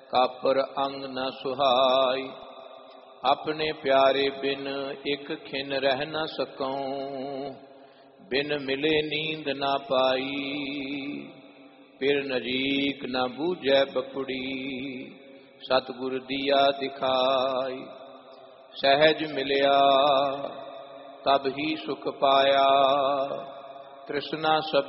Copper ਅੰਗ ਨ ਸੁਹਾਈ। ਆਪਣੇ ਪਿਆਰੇ ਬਿਨ ਇੱਕ ਖਿਨ ਰਹਿ ਨ ਸਕਉ, ਬਿਨ ਮਿਲੇ ਨੀਂਦ ਨਾ ਪਾਈ। ਫਿਰ ਨਜੀਕ ਨ ਬੂਝੈ ਬਪੜੀ, ਸਤਿਗੁਰ ਦੀਆ ਦਿਖਾਈ। ਸਹਿਜ ਮਿਲਿਆ ਤਬ ਹੀ ਸੁਖ ਪਾਇਆ, ਤ੍ਰਿਸ਼ਨਾ ਸਭ